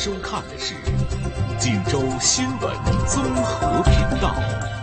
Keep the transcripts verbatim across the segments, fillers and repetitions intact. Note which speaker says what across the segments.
Speaker 1: 收看的是锦州新闻综合频道。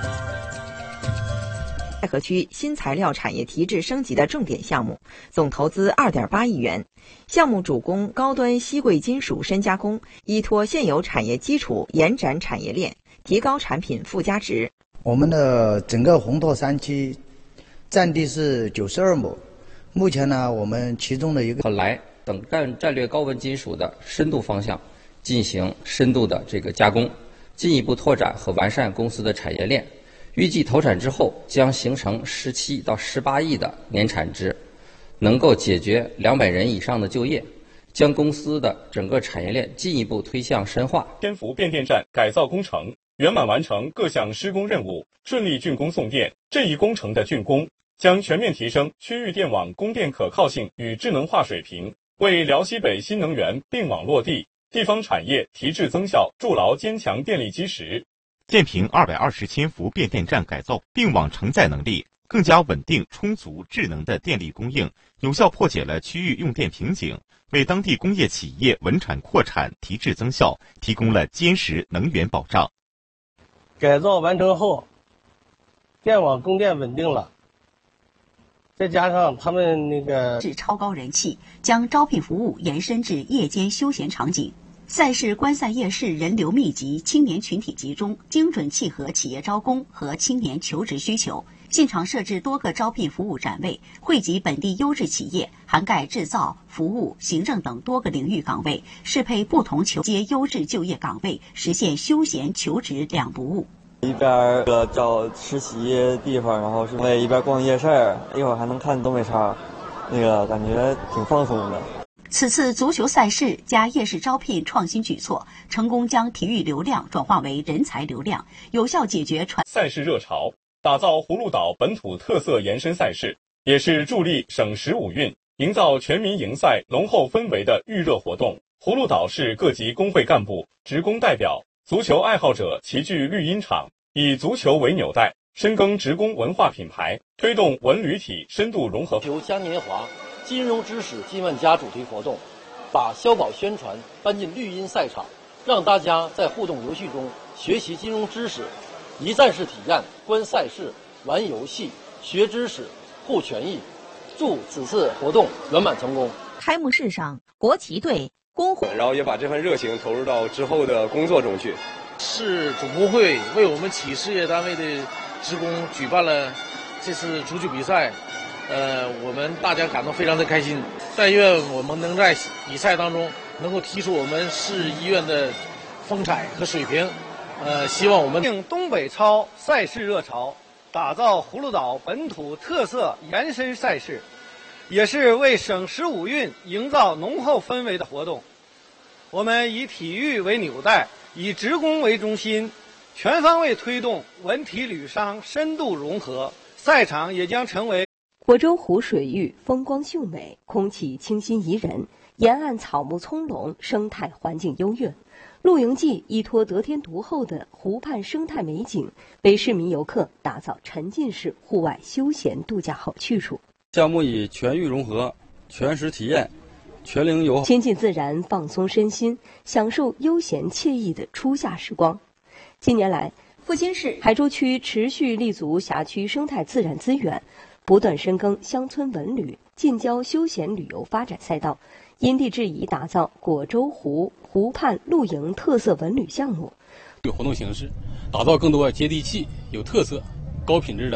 Speaker 2: 太和区新材料产业提质升级的重点项目，总投资 二点八亿元。项目主攻高端稀贵金属深加工，依托现有产业基础，延展产业链，提高产品附加值。
Speaker 3: 我们的整个红拓山区占地是九十二亩，目前呢，我们其中的一个
Speaker 4: 和来等战战略高温金属的深度方向进行深度的这个加工，进一步拓展和完善公司的产业链。预计投产之后将形成十七到十八亿的年产值，能够解决两百人以上的就业，将公司的整个产业链进一步推向深化。
Speaker 5: 天福变电站改造工程圆满完成各项施工任务，顺利竣工送电。这一工程的竣工将全面提升区域电网供电可靠性与智能化水平，为辽西北新能源并网落地、地方产业提质增效筑牢坚强电力基石。
Speaker 6: 建平二百二十千伏变电站改造并网承载能力，更加稳定充足智能的电力供应，有效破解了区域用电瓶颈，为当地工业企业稳产扩产提质增效提供了坚实能源保障。
Speaker 7: 改造完成后，电网供电稳定了，再加上他们那个
Speaker 8: 是超高人气，将招聘服务延伸至夜间休闲场景。赛事观赛夜市人流密集，青年群体集中，精准契合企业招工和青年求职需求。现场设置多个招聘服务展位，汇集本地优质企业，涵盖制造、服务、行政等多个领域岗位，适配不同求接优质就业岗位，实现休闲求职两不误。
Speaker 9: 一边找实习地方，然后是为一边逛夜市，一会儿还能看东北超，那个感觉挺放松的。
Speaker 8: 此次足球赛事加夜市招聘创新举措，成功将体育流量转化为人才流量，有效解决传
Speaker 5: 赛事热潮，打造葫芦岛本土特色延伸赛事，也是助力省十五运营造全民赢赛浓厚氛围的预热活动。葫芦岛市各级工会干部、职工代表、足球爱好者齐聚绿茵场，以足球为纽带，深耕职工文化品牌，推动文旅体深度融合。
Speaker 10: 球嘉年华金融知识金万家主题活动，把消保宣传搬进绿茵赛场，让大家在互动游戏中学习金融知识，一站式体验，观赛事、玩游戏、学知识、护权益。祝此次活动圆满成功。
Speaker 11: 开幕式上，国旗队、工会，
Speaker 12: 然后也把这份热情投入到之后的工作中去。
Speaker 13: 市总工会为我们企事业单位的职工举办了这次足球比赛。呃，我们大家感到非常的开心，但愿我们能在比赛当中能够提出我们市医院的风采和水平。呃，希望我们
Speaker 7: 应东北超赛事热潮，打造葫芦岛本土特色延伸赛事，也是为省十五运营造浓厚氛围的活动。我们以体育为纽带，以职工为中心，全方位推动文体旅商深度融合。赛场也将成为
Speaker 14: 果洲湖水域风光秀美，空气清新宜人，沿岸草木葱茏，生态环境优越。露营季依托得天独厚的湖畔生态美景，为市民游客打造沉浸式户外休闲度假好去处。
Speaker 15: 项目以全域融合、全时体验、全龄友好，
Speaker 14: 亲近自然，放松身心，享受悠闲惬意的初夏时光。近年来，
Speaker 11: 阜新市
Speaker 14: 海州区持续立足辖区生态自然资源，不断深耕乡村文旅、近郊休闲旅游发展赛道，因地制宜打造果洲湖湖畔露营特色文旅项目。
Speaker 16: 这个活动形式，打造更多接地气、有特色、高品质的